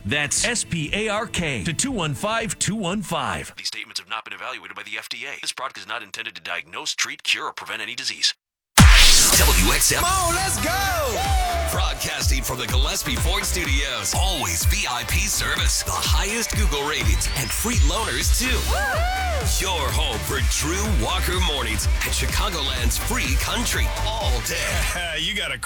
That's SPARK to 215-215. These statements have not been evaluated by the FDA. This product is not intended to diagnose, treat, cure, or prevent any disease. WXM. Come on, let's go! Broadcasting from the Gillespie Ford Studios. Always VIP service, the highest Google ratings, and free loaners, too. Your home for Drew Walker mornings and Chicagoland's free country all day. You got a